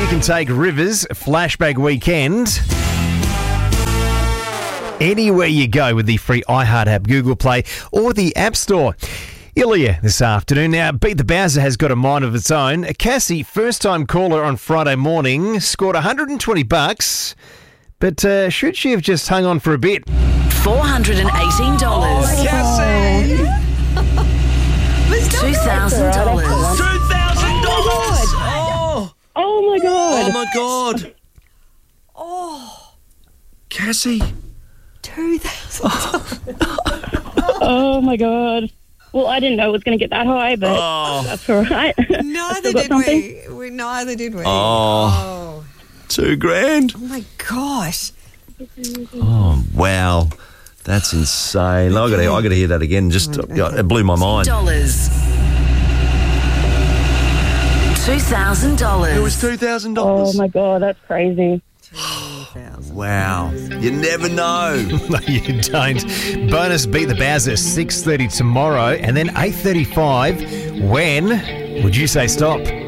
you can take Rivers Flashback Weekend anywhere you go with the free iHeart app, Google Play or the App Store. Ilya this afternoon. Now, Beat the Bowser has got a mind of its own. Cassie, first-time caller on Friday morning, scored $120, but should she have just hung on for a bit? $418. Cassie! $2,000. $2,000! Oh my god. Oh my God! Oh, Cassie! $2,000. Oh my god. Well, I didn't know it was going to get that high, but that's all right. Neither did we. Neither did we. Oh. $2,000. Oh my gosh. Oh, wow. That's insane. I got to hear that again. Just it blew my mind. $2,000. It was $2,000. Oh my god, that's crazy. Wow. You never know. No, you don't. Bonus Beat the Bowser 6:30 tomorrow, and then 8:35. When would you say stop?